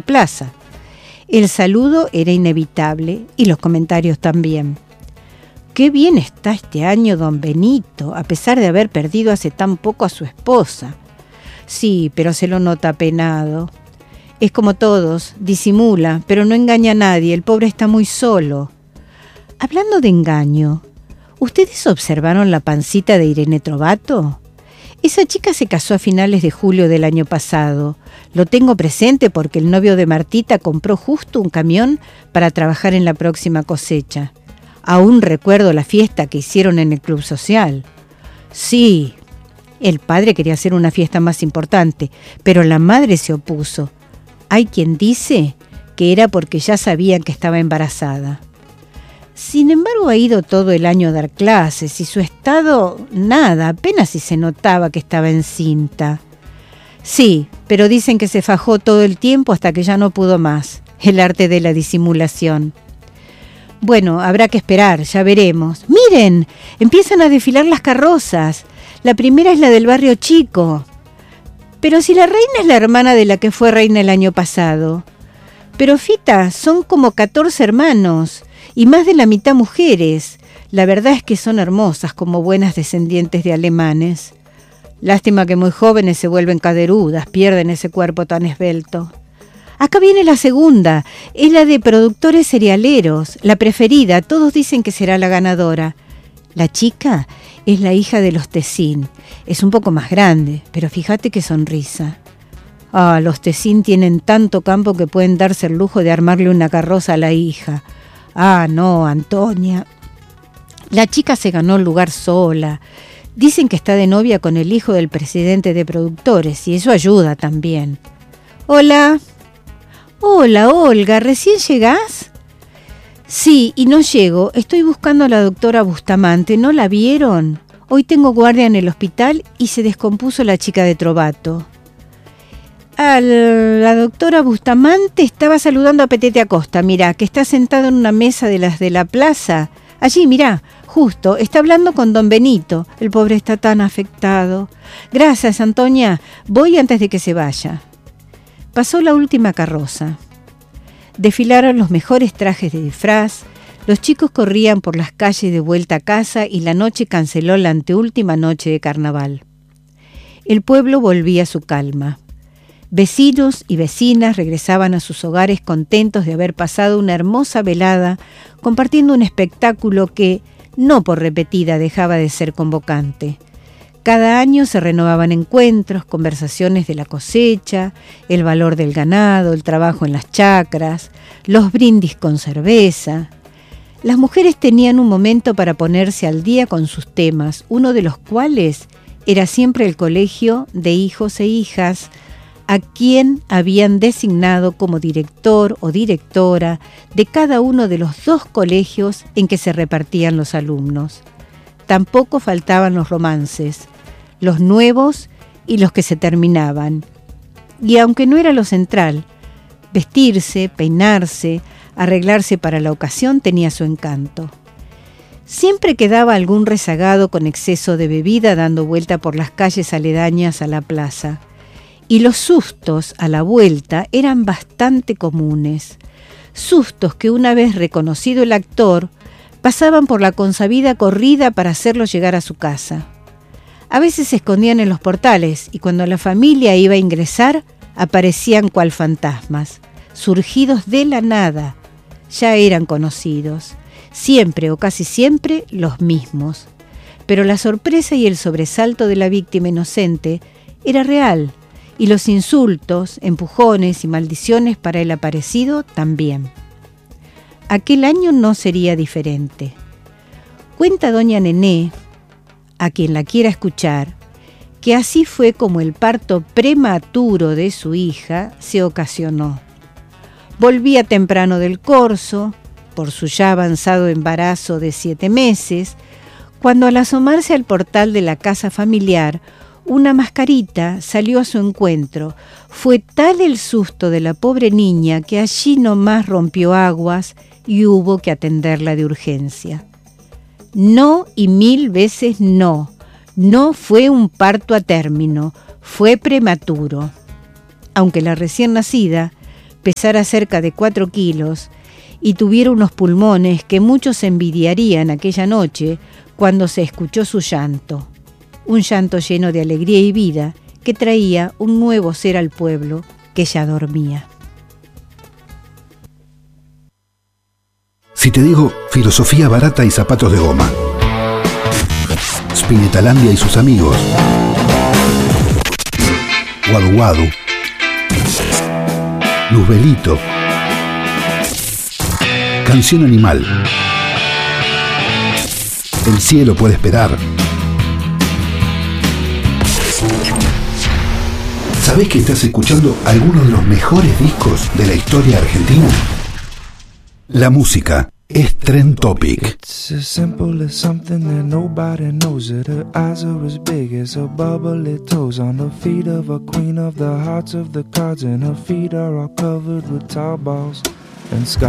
plaza. El saludo era inevitable y los comentarios también. «Qué bien está este año don Benito, a pesar de haber perdido hace tan poco a su esposa». «Sí, pero se lo nota apenado». «Es como todos, disimula, pero no engaña a nadie, el pobre está muy solo». Hablando de engaño, ¿ustedes observaron la pancita de Irene Trovato? Esa chica se casó a finales de julio del año pasado. Lo tengo presente porque el novio de Martita compró justo un camión para trabajar en la próxima cosecha. Aún recuerdo la fiesta que hicieron en el club social. Sí, el padre quería hacer una fiesta más importante, pero la madre se opuso. Hay quien dice que era porque ya sabían que estaba embarazada. Sin embargo, ha ido todo el año a dar clases y su estado, nada, apenas si se notaba que estaba encinta. Sí, pero dicen que se fajó todo el tiempo hasta que ya no pudo más. El arte de la disimulación. Bueno, habrá que esperar, ya veremos. ¡Miren! Empiezan a desfilar las carrozas. La primera es la del barrio chico. Pero si la reina es la hermana de la que fue reina el año pasado. Pero Fita, son como 14 hermanos. Y más de la mitad mujeres. La verdad es que son hermosas como buenas descendientes de alemanes. Lástima que muy jóvenes se vuelven caderudas, pierden ese cuerpo tan esbelto. Acá viene la segunda, es la de productores cerealeros, la preferida, todos dicen que será la ganadora. La chica es la hija de los Tessin, es un poco más grande, pero fíjate qué sonrisa. Ah, los Tessin tienen tanto campo que pueden darse el lujo de armarle una carroza a la hija. Ah, no, Antonia. La chica se ganó el lugar sola. Dicen que está de novia con el hijo del presidente de productores y eso ayuda también. Hola. Hola, Olga, ¿recién llegás? Sí, y no llego. Estoy buscando a la doctora Bustamante. ¿No la vieron? Hoy tengo guardia en el hospital y se descompuso la chica de Trovato. La doctora Bustamante estaba saludando a Petete Acosta, mirá, que está sentado en una mesa de las de la plaza. Allí, mirá, justo, está hablando con don Benito. El pobre está tan afectado. Gracias, Antonia. Voy antes de que se vaya. Pasó la última carroza. Desfilaron los mejores trajes de disfraz. Los chicos corrían por las calles de vuelta a casa y la noche canceló la anteúltima noche de carnaval. El pueblo volvía a su calma. Vecinos y vecinas regresaban a sus hogares contentos de haber pasado una hermosa velada, compartiendo un espectáculo que, no por repetida, dejaba de ser convocante. Cada año se renovaban encuentros, conversaciones de la cosecha, el valor del ganado, el trabajo en las chacras, los brindis con cerveza. Las mujeres tenían un momento para ponerse al día con sus temas, uno de los cuales era siempre el colegio de hijos e hijas, a quien habían designado como director o directora de cada uno de los 2 colegios en que se repartían los alumnos. Tampoco faltaban los romances, los nuevos y los que se terminaban. Y aunque no era lo central, vestirse, peinarse, arreglarse para la ocasión tenía su encanto. Siempre quedaba algún rezagado con exceso de bebida dando vuelta por las calles aledañas a la plaza. Y los sustos a la vuelta eran bastante comunes. Sustos que una vez reconocido el actor, pasaban por la consabida corrida para hacerlo llegar a su casa. A veces se escondían en los portales y cuando la familia iba a ingresar, aparecían cual fantasmas, surgidos de la nada. Ya eran conocidos, siempre o casi siempre los mismos. Pero la sorpresa y el sobresalto de la víctima inocente era real, y los insultos, empujones y maldiciones para el aparecido también. Aquel año no sería diferente. Cuenta doña Nené, a quien la quiera escuchar, que así fue como el parto prematuro de su hija se ocasionó. Volvía temprano del corso, por su ya avanzado embarazo de 7 meses, cuando al asomarse al portal de la casa familiar, una mascarita salió a su encuentro. Fue tal el susto de la pobre niña que allí nomás rompió aguas y hubo que atenderla de urgencia. No y 1000 veces no. No fue un parto a término, fue prematuro. Aunque la recién nacida pesara cerca de 4 kilos y tuviera unos pulmones que muchos envidiarían aquella noche cuando se escuchó su llanto. Un llanto lleno de alegría y vida que traía un nuevo ser al pueblo que ya dormía. Si te digo filosofía barata y zapatos de goma, Spinetalandia y sus amigos, Wadu Wadu, Luzbelito, Canción Animal, El cielo puede esperar. ¿Sabés que estás escuchando algunos de los mejores discos de la historia argentina? La música es Trend Topic. It's as simple as something that nobody knows it. Her eyes are as big as her bubbly toes. On the feet of a queen of the hearts of the cards, and her feet are all covered with tar balls and sky.